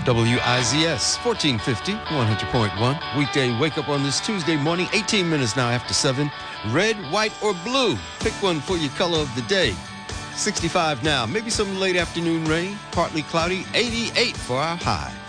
WIZS 1450, 100.1. Weekday wake up on this Tuesday morning, 18 minutes now after 7. Red, white, or blue? Pick one for your color of the day. 65 now, maybe some late afternoon rain, partly cloudy, 88 for our high.